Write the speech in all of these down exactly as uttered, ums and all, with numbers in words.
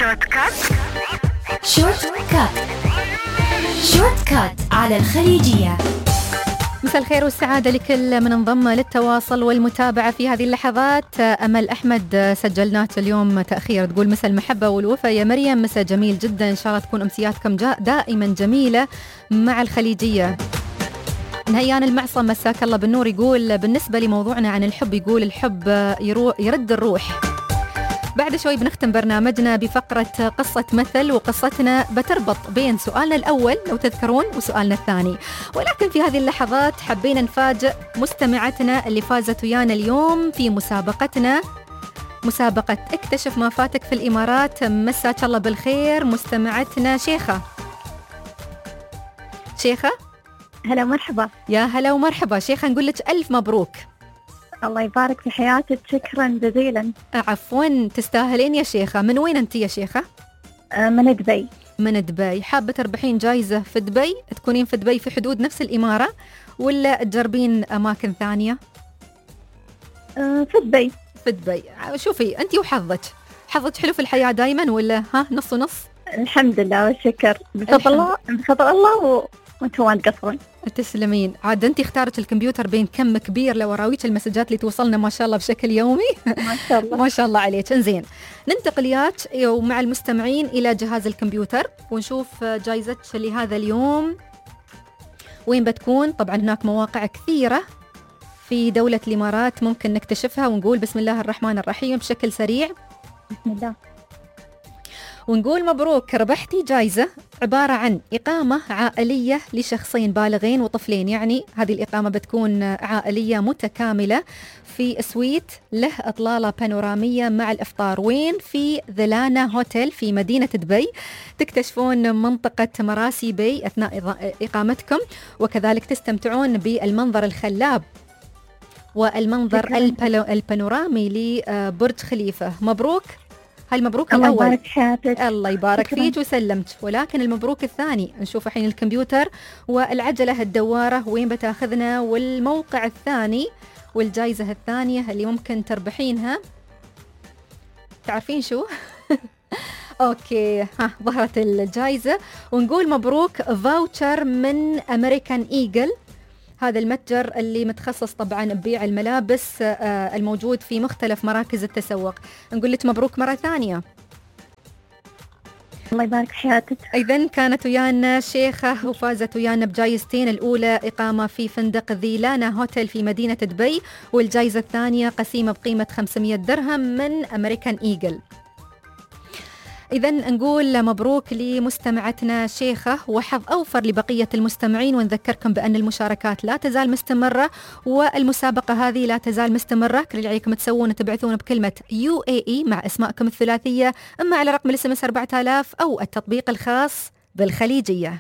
شورت كات. شورت كات شورت كات على الخليجية. مساء الخير والسعادة لكل من انضم للتواصل والمتابعة في هذه اللحظات. أمل أحمد سجلنات اليوم تأخير، تقول مساء المحبة والوفا يا مريم، مساء جميل جدا، إن شاء الله تكون أمسياتكم دائما جميلة مع الخليجية. نهيان المعصم مساك الله بالنور، يقول بالنسبة لموضوعنا عن الحب، يقول الحب يرد الروح. بعد شوي بنختم برنامجنا بفقرة قصة مثل، وقصتنا بتربط بين سؤالنا الأول لو تذكرون وسؤالنا الثاني، ولكن في هذه اللحظات حبينا نفاجئ مستمعتنا اللي فازت ويانا اليوم في مسابقتنا، مسابقة اكتشف ما فاتك في الإمارات. مساك الله بالخير مستمعتنا شيخة. شيخة هلا مرحبا. يا هلا ومرحبا شيخة، نقول لك ألف مبروك. الله يبارك في حياتك، شكرا جزيلا. عفوا، تستاهلين يا شيخة. من وين أنت يا شيخة؟ من دبي. من دبي. حابة تربحين جايزة في دبي، تكونين في دبي في حدود نفس الإمارة ولا تجربين أماكن ثانية؟ في دبي. في دبي. شوفي أنت وحظك، حظك حلو في الحياة دايما ولا ها نص ونص؟ الحمد لله والشكر، بفضل الله بفضل الله وانتم ما تقصرون. تسلمين. عاد انت اختارت الكمبيوتر بين كم كبير لوراويك المسجات اللي توصلنا ما شاء الله بشكل يومي. ما شاء الله ما شاء الله عليك. انزين، ننتقليات ومع المستمعين الى جهاز الكمبيوتر ونشوف جائزتك لهذا اليوم وين بتكون. طبعا هناك مواقع كثيرة في دولة الإمارات ممكن نكتشفها، ونقول بسم الله الرحمن الرحيم بشكل سريع. بسم الله. ونقول مبروك، ربحتي جائزة عبارة عن إقامة عائلية لشخصين بالغين وطفلين، يعني هذه الإقامة بتكون عائلية متكاملة في سويت له إطلالة بانورامية مع الإفطار. وين؟ في ذلانا هوتيل في مدينة دبي. تكتشفون منطقة مراسي بي أثناء إقامتكم، وكذلك تستمتعون بالمنظر الخلاب والمنظر البانورامي لبرج خليفة. مبروك. هاي المبروك الله الأول. يبارك حياتك. الله يبارك شكرا. فيك وسلمت. ولكن المبروك الثاني نشوف الحين الكمبيوتر والعجلة الدوارة وين بتاخذنا، والموقع الثاني والجائزة الثانية اللي ممكن تربحينها. تعرفين شو؟ أوكي، ها ظهرت الجائزة. ونقول مبروك فاوتشر من أمريكان إيجل، هذا المتجر اللي متخصص طبعا ببيع الملابس الموجود في مختلف مراكز التسوق. نقول لك مبروك مرة ثانية. الله يبارك حياتك. إذن كانت ويانا شيخة وفازت ويانا بجايزتين، الأولى إقامة في فندق ذيلانا هوتيل في مدينة دبي، والجايزة الثانية قسيمة بقيمة خمسمية درهم من أمريكان إيجل. إذن نقول مبروك لمستمعتنا شيخة، وحظ أوفر لبقية المستمعين. ونذكركم بأن المشاركات لا تزال مستمرة، والمسابقة هذه لا تزال مستمرة. كل اللي عليكم تسوون تبعثون بكلمة يو إيه إي مع اسماءكم الثلاثية، إما على رقم الاس ام اس أربعة آلاف أو التطبيق الخاص بالخليجية.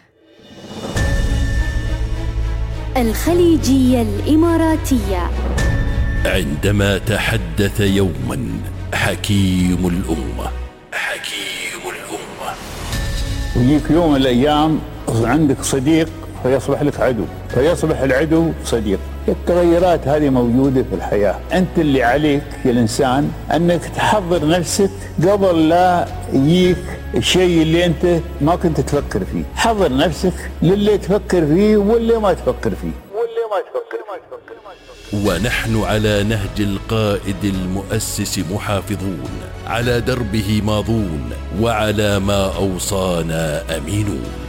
الخليجية الإماراتية. عندما تحدث يوما حكيم الأمة، حكيم الأمة، ويجيك يوم من الأيام عندك صديق فيصبح لك عدو، فيصبح العدو صديق. التغيرات هذه موجودة في الحياة. أنت اللي عليك يا الإنسان أنك تحضر نفسك قبل لا يجيك الشيء اللي أنت ما كنت تفكر فيه. حضر نفسك للي تفكر فيه واللي ما تفكر فيه واللي ما تفكر ما تفكر ما تفكر. ونحن على نهج القائد المؤسس محافظون، على دربه ماضون، وعلى ما أوصانا أمينون.